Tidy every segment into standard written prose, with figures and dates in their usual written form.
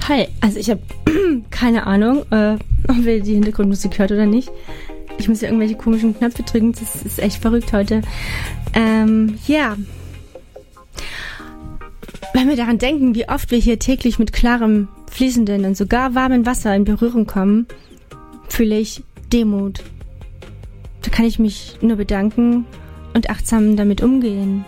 Hi, also ich habe keine Ahnung, ob ihr die Hintergrundmusik hört oder nicht. Ich muss ja irgendwelche komischen Knöpfe drücken, das ist echt verrückt heute. Ja. Wenn wir daran denken, wie oft wir hier täglich mit klarem, fließenden und sogar warmem Wasser in Berührung kommen, fühle ich Demut. Da kann ich mich nur bedanken und achtsam damit umgehen.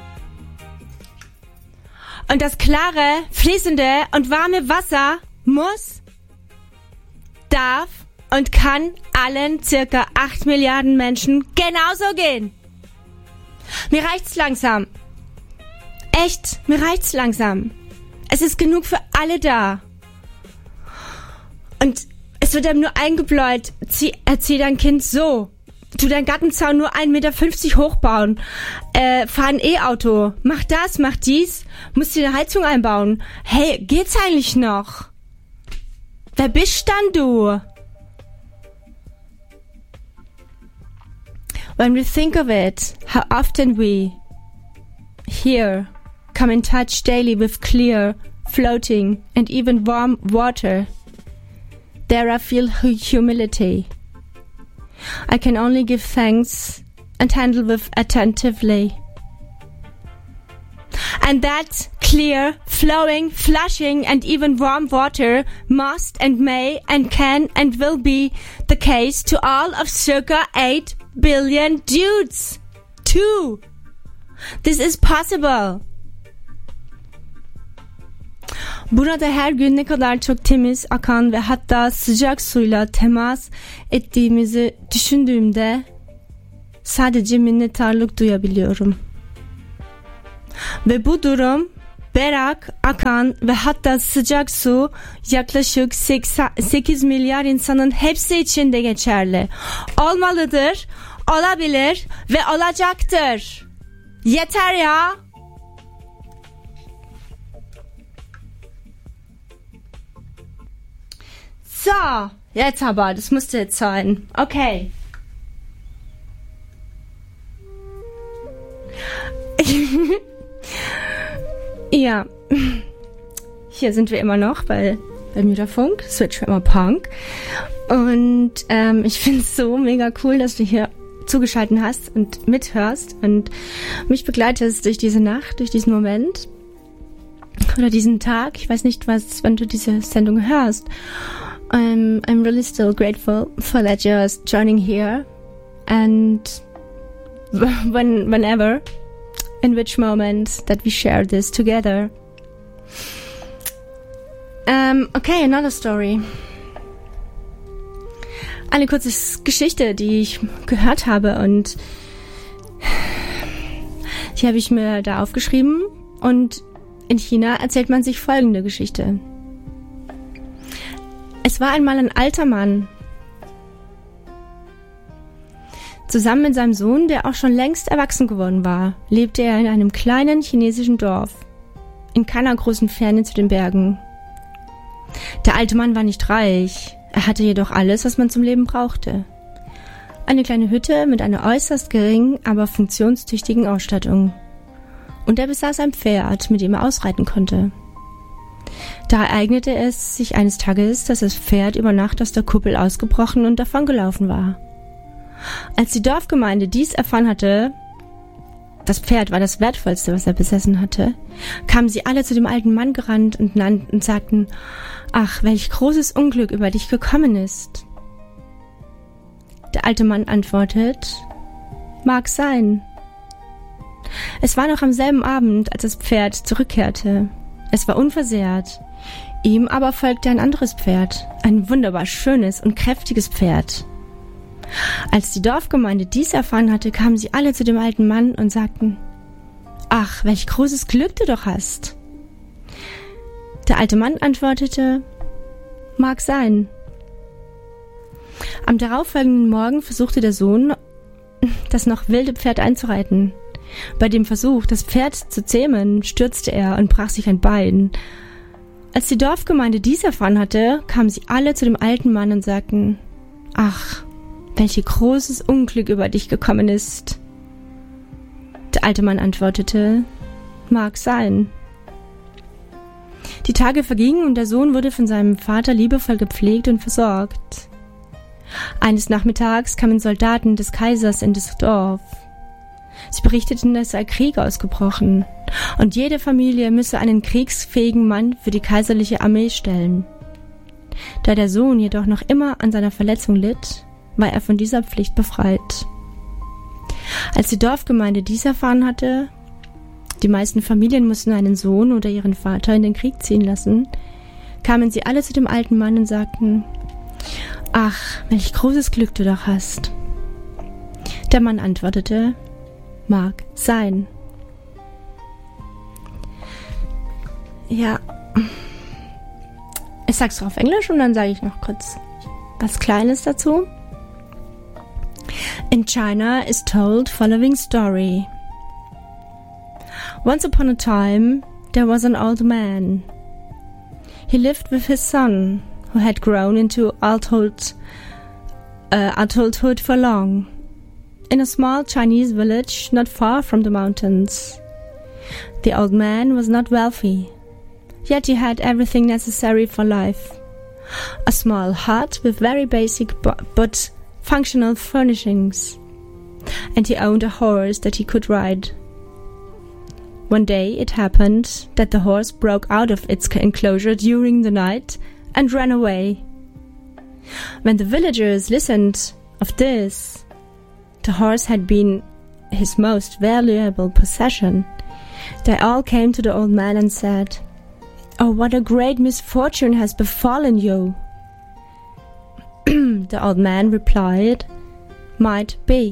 Und das klare, fließende und warme Wasser muss, darf und kann allen circa 8 Milliarden Menschen genauso gehen. Mir reicht's langsam. Echt, mir reicht's langsam. Es ist genug für alle da. Und es wird einem nur eingebläut, erzieh dein Kind so. Tu deinen Gartenzaun nur 1,50 Meter hochbauen. Fahr ein E-Auto. Mach das, mach dies. Musst dir eine Heizung einbauen. Hey, geht's eigentlich noch? Wer bist dann du? When we think of it, how often we here come in touch daily with clear, floating and even warm water. There I feel humility. I can only give thanks and handle with attentively. And that clear, flowing, flushing and even warm water must and may and can and will be the case to all of circa 8 billion dudes. Too. This is possible. Burada her gün ne kadar çok temiz, akan ve hatta sıcak suyla temas ettiğimizi düşündüğümde sadece minnettarlık duyabiliyorum. Ve bu durum berrak, akan ve hatta sıcak su yaklaşık 8 milyar insanın hepsi için de geçerli. Olmalıdır, olabilir ve olacaktır. Yeter ya! So, jetzt aber, das musste jetzt sein. Okay. Ja, hier sind wir immer noch bei Mutterfunk, Switch für immer Punk. Und ich finde es so mega cool, dass du hier zugeschaltet hast und mithörst und mich begleitest durch diese Nacht, durch diesen Moment oder diesen Tag. Ich weiß nicht, wann du diese Sendung hörst. I'm really still grateful for that you're joining here and whenever, in which moment that we share this together. Okay, another story. Eine kurze Geschichte, die ich gehört habe und die habe ich mir da aufgeschrieben und in China erzählt man sich folgende Geschichte. Es war einmal ein alter Mann. Zusammen mit seinem Sohn, der auch schon längst erwachsen geworden war, lebte er in einem kleinen chinesischen Dorf, in keiner großen Ferne zu den Bergen. Der alte Mann war nicht reich, er hatte jedoch alles, was man zum Leben brauchte. Eine kleine Hütte mit einer äußerst geringen, aber funktionstüchtigen Ausstattung. Und er besaß ein Pferd, mit dem er ausreiten konnte. Da ereignete es sich eines Tages, dass das Pferd über Nacht aus der Kuppel ausgebrochen und davongelaufen war. Als die Dorfgemeinde dies erfahren hatte, das Pferd war das Wertvollste, was er besessen hatte, kamen sie alle zu dem alten Mann gerannt und sagten, ach, welch großes Unglück über dich gekommen ist. Der alte Mann antwortet, mag sein. Es war noch am selben Abend, als das Pferd zurückkehrte. Es war unversehrt. Ihm aber folgte ein anderes Pferd, ein wunderbar schönes und kräftiges Pferd. Als die Dorfgemeinde dies erfahren hatte, kamen sie alle zu dem alten Mann und sagten, ach, welch großes Glück du doch hast. Der alte Mann antwortete, mag sein. Am darauffolgenden Morgen versuchte der Sohn, das noch wilde Pferd einzureiten. Bei dem Versuch, das Pferd zu zähmen, stürzte er und brach sich ein Bein. Als die Dorfgemeinde dies erfahren hatte, kamen sie alle zu dem alten Mann und sagten, ach, welch großes Unglück über dich gekommen ist. Der alte Mann antwortete, mag sein. Die Tage vergingen und der Sohn wurde von seinem Vater liebevoll gepflegt und versorgt. Eines Nachmittags kamen Soldaten des Kaisers in das Dorf. Sie berichteten, es sei Krieg ausgebrochen und jede Familie müsse einen kriegsfähigen Mann für die kaiserliche Armee stellen. Da der Sohn jedoch noch immer an seiner Verletzung litt, war er von dieser Pflicht befreit. Als die Dorfgemeinde dies erfahren hatte, die meisten Familien mussten einen Sohn oder ihren Vater in den Krieg ziehen lassen, kamen sie alle zu dem alten Mann und sagten: »Ach, welch großes Glück du doch hast.« Der Mann antwortete: »Mag sein.« Ja, ich sag's auf Englisch und dann sage ich noch kurz was Kleines dazu. In China is told following story. Once upon a time, there was an old man. He lived with his son, who had grown into adulthood for long, in a small Chinese village not far from the mountains. The old man was not wealthy, yet he had everything necessary for life. A small hut with very basic but functional furnishings, and he owned a horse that he could ride. One day it happened that the horse broke out of its enclosure during the night and ran away. When the villagers listened of this, the horse had been his most valuable possession. They all came to the old man and said, "Oh, what a great misfortune has befallen you." The old man replied, "Might be."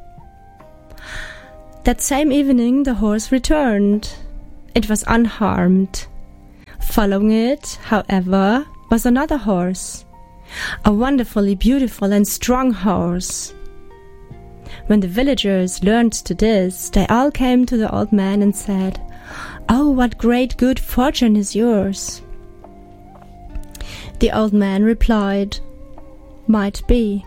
That same evening the horse returned. It was unharmed. Following it, however, was another horse, a wonderfully beautiful and strong horse. When the villagers learned to this, they all came to the old man and said, "Oh, what great good fortune is yours." The old man replied, "Might be."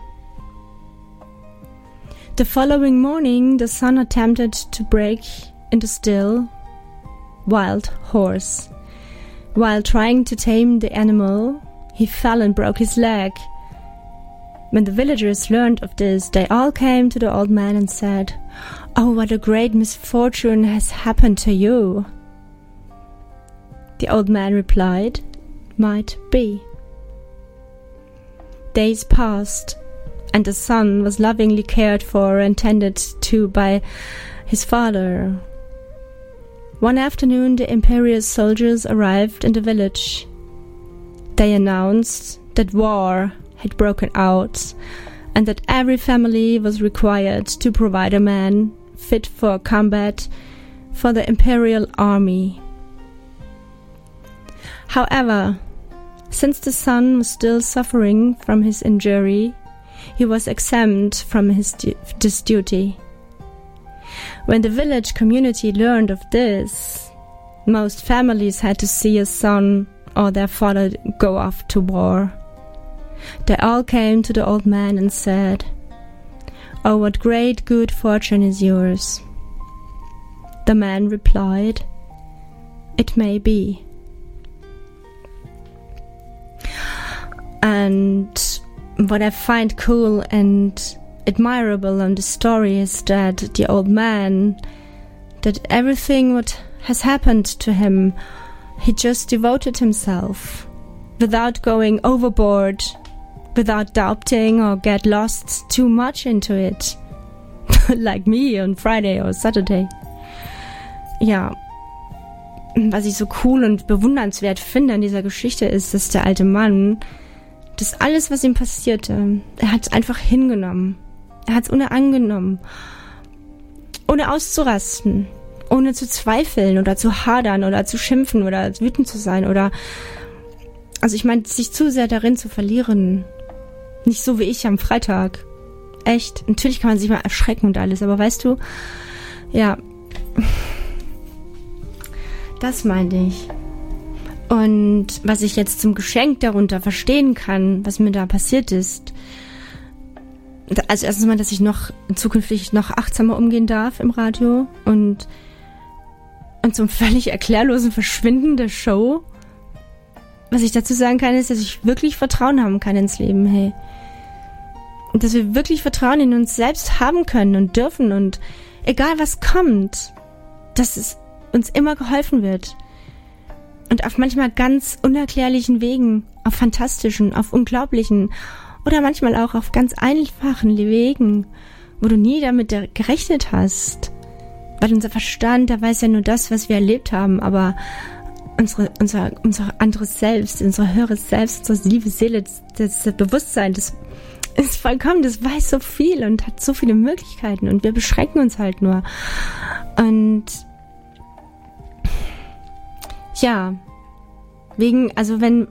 The following morning, the son attempted to break in the still, wild horse. While trying to tame the animal, he fell and broke his leg. When the villagers learned of this, they all came to the old man and said, "Oh, what a great misfortune has happened to you." The old man replied, "Might be." Days passed, and the son was lovingly cared for and tended to by his father. One afternoon, the imperious soldiers arrived in the village. They announced that war had broken out and that every family was required to provide a man fit for combat for the imperial army. However, since the son was still suffering from his injury, he was exempt from this duty. When the village community learned of this, most families had to see a son or their father go off to war. They all came to the old man and said, "Oh, what great good fortune is yours." The man replied, "It may be." And what I find cool and admirable on the story is that the old man, that everything what has happened to him, he just devoted himself without going overboard, without doubting or get lost too much into it, like me on Friday or Saturday. Ja, was ich so cool und bewundernswert finde an dieser Geschichte ist, dass der alte Mann, das alles, was ihm passierte, er hat es einfach hingenommen. Er hat es ohne angenommen. Ohne auszurasten. Ohne zu zweifeln oder zu hadern oder zu schimpfen oder wütend zu sein oder, also ich meine, sich zu sehr darin zu verlieren. Nicht so wie ich am Freitag. Echt. Natürlich kann man sich mal erschrecken und alles, aber weißt du, ja, das meinte ich. Und was ich jetzt zum Geschenk darunter verstehen kann, was mir da passiert ist, also erstens mal, dass ich zukünftig noch achtsamer umgehen darf im Radio und zum völlig erklärlosen Verschwinden der Show was ich dazu sagen kann, ist, dass ich wirklich Vertrauen haben kann ins Leben, hey. Und dass wir wirklich Vertrauen in uns selbst haben können und dürfen und egal was kommt, dass es uns immer geholfen wird. Und auf manchmal ganz unerklärlichen Wegen, auf fantastischen, auf unglaublichen oder manchmal auch auf ganz einfachen Wegen, wo du nie damit gerechnet hast. Weil unser Verstand, der weiß ja nur das, was wir erlebt haben, aber unser anderes Selbst, unser höheres Selbst, unsere liebe Seele, das Bewusstsein, das ist vollkommen, das weiß so viel und hat so viele Möglichkeiten und wir beschränken uns halt nur. Und ja, wenn,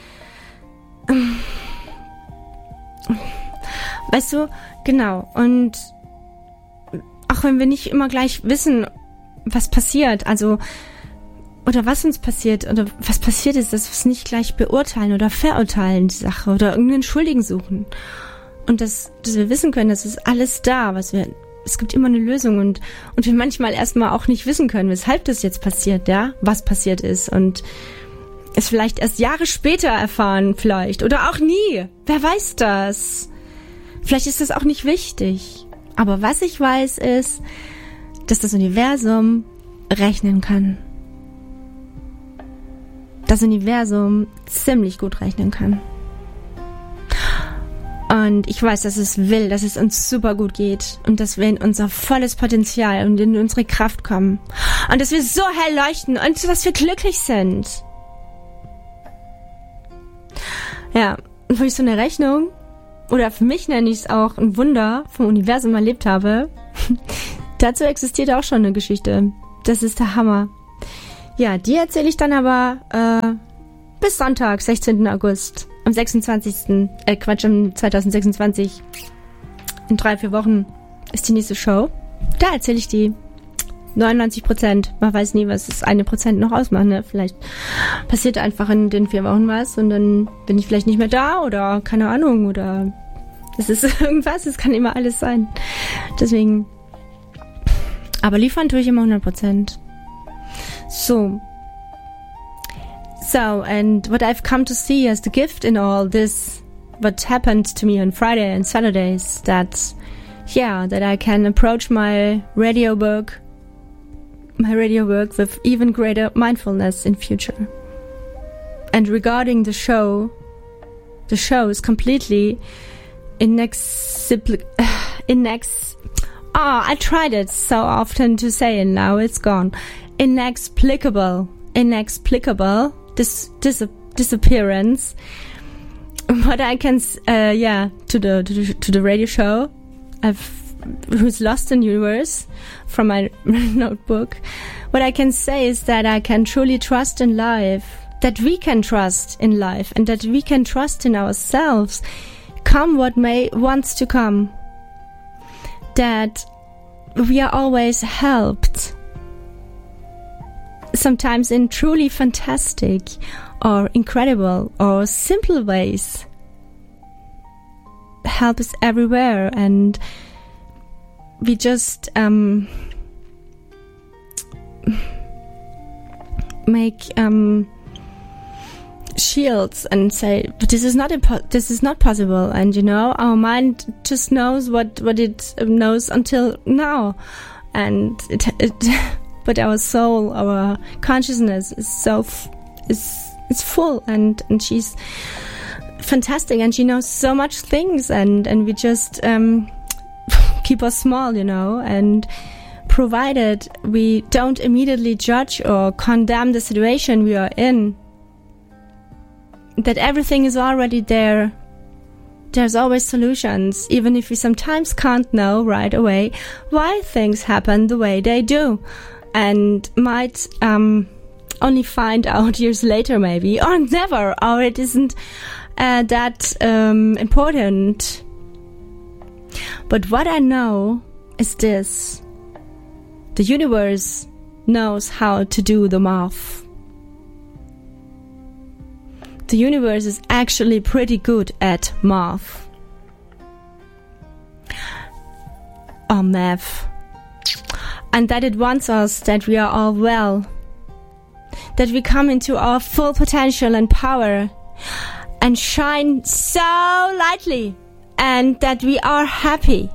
weißt du, genau, und auch wenn wir nicht immer gleich wissen, was passiert, also, oder was uns passiert, oder was passiert ist, dass wir es nicht gleich beurteilen oder verurteilen, die Sache, oder irgendeinen Schuldigen suchen. Und dass wir wissen können, das ist alles da, es gibt immer eine Lösung und wir manchmal erstmal auch nicht wissen können, weshalb das jetzt passiert, ja, was passiert ist und es vielleicht erst Jahre später erfahren vielleicht oder auch nie, wer weiß das? Vielleicht ist das auch nicht wichtig, aber was ich weiß ist, dass das Universum rechnen kann. Das Universum ziemlich gut rechnen kann. Und ich weiß, dass es will, dass es uns super gut geht und dass wir in unser volles Potenzial und in unsere Kraft kommen. Und dass wir so hell leuchten und dass wir glücklich sind. Ja, und wo ich so eine Rechnung, oder für mich nenne ich es auch ein Wunder vom Universum erlebt habe, dazu existiert auch schon eine Geschichte. Das ist der Hammer. Ja, die erzähle ich dann aber bis Sonntag, 16. August. Am 2026. In 3-4 Wochen ist die nächste Show. Da erzähle ich die 99%. Man weiß nie, was das 1% noch ausmacht, ne? Vielleicht passiert einfach in den 4 Wochen was und dann bin ich vielleicht nicht mehr da oder keine Ahnung oder es ist irgendwas. Es kann immer alles sein. Deswegen. Aber liefern tue ich immer 100%. So, and what I've come to see as the gift in all this, what happened to me on Friday and Saturdays, that I can approach my radio work with even greater mindfulness in future. And regarding the show is completely I tried it so often to say and now it's gone. Inexplicable disappearance. What I can to the radio show, who's lost in universe from my notebook. What I can say is that I can truly trust in life, that we can trust in life, and that we can trust in ourselves, come what may wants to come. That we are always helped. Sometimes in truly fantastic or incredible or simple ways. Help is everywhere and we just make shields and say, but this is not possible, and our mind just knows what it knows until now, and but our soul, our consciousness is full, and she's fantastic, and she knows so much things, and we just keep us small, and provided we don't immediately judge or condemn the situation we are in, that everything is already there. There's always solutions, even if we sometimes can't know right away why things happen the way they do, and might only find out years later maybe, or never, or it isn't that important. But what I know is this: the universe knows how to do the math. The universe is actually pretty good at math. Or math. And that it wants us that we are all well. that we come into our full potential and power and shine so lightly, and that we are happy.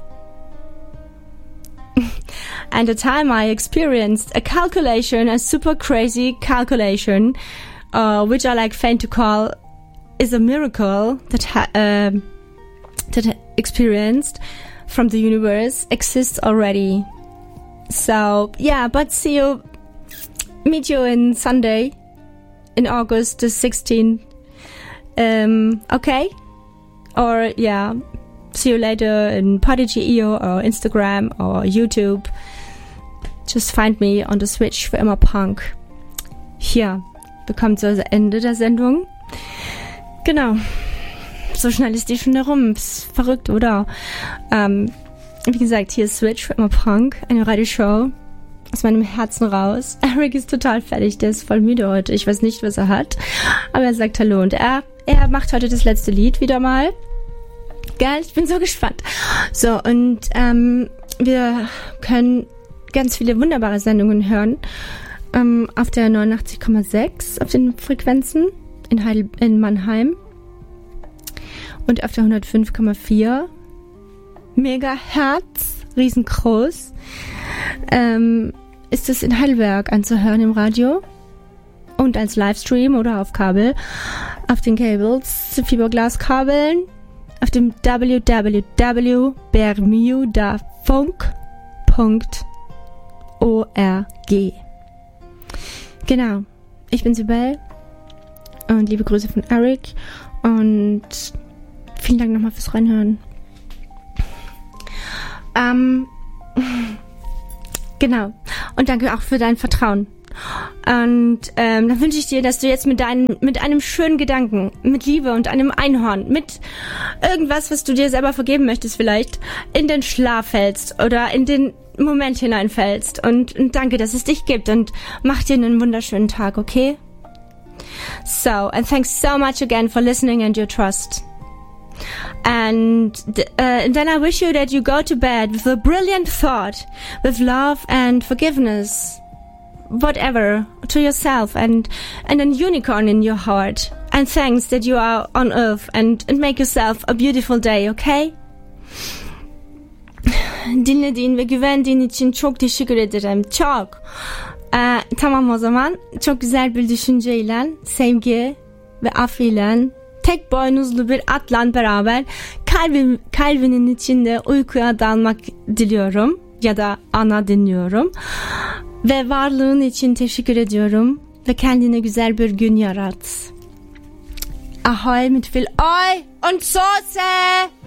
And the time I experienced a super crazy calculation, which I like faint to call is a miracle that experienced from the universe exists already. So yeah, but meet you in Sunday in August the 16th. Okay? Or yeah, see you later in Podigy.io or Instagram or YouTube. Just find me on the Switch für immer Punk. Hier, wir kommen zu Ende der Sendung. Genau. So schnell ist die schon herum. Ist verrückt, oder? Wie gesagt, hier ist Switch für immer Punk, eine Radioshow aus meinem Herzen raus. Eric ist total fertig, der ist voll müde heute. Ich weiß nicht, was er hat, aber er sagt Hallo und er macht heute das letzte Lied wieder mal. Geil, ich bin so gespannt. So, und wir können ganz viele wunderbare Sendungen hören auf der 89,6 auf den Frequenzen in Mannheim und auf der 105,4 Megahertz, riesengroß, ist es in Heidelberg anzuhören im Radio und als Livestream oder auf Kabel, auf den Cables, Fiberglaskabeln, auf dem www.bermudafunk.org. Genau, ich bin Sibel und liebe Grüße von Eric und vielen Dank nochmal fürs Reinhören. Genau. Und danke auch für dein Vertrauen. Und dann wünsche ich dir, dass du jetzt mit einem schönen Gedanken, mit Liebe und einem Einhorn, mit irgendwas, was du dir selber vergeben möchtest vielleicht, in den Schlaf fällst oder in den Moment hineinfällst. Und danke, dass es dich gibt und mach dir einen wunderschönen Tag, okay? So, and thanks so much again for listening and your trust. And then I wish you that you go to bed with a brilliant thought, with love and forgiveness, whatever, to yourself, and a unicorn in your heart. And thanks that you are on Earth, and make yourself a beautiful day, okay? Dinlediğin ve güvendiğin için çok teşekkür ederim. Çok. Tamam o zaman. Çok güzel bir düşünceyle, sevgi ve af ile tek boynuzlu bir atla beraber kalbinin içinde uykuya dalmak diliyorum ya da ana dinliyorum ve varlığın için teşekkür ediyorum ve kendine güzel bir gün yarat. Ahoi mit viel Oi und Soße!